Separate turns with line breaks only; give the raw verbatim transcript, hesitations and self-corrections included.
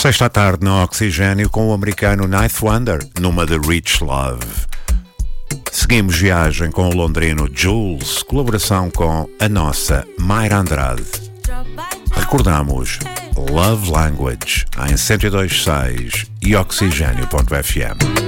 Sexta à tarde no Oxigênio com o americano Ninth Wonder, numa de Rich Love. Seguimos viagem com o londrino Jules, colaboração com a nossa Mayra Andrade. Recordamos Love Language em cento e dois ponto seis e oxigênio ponto f m.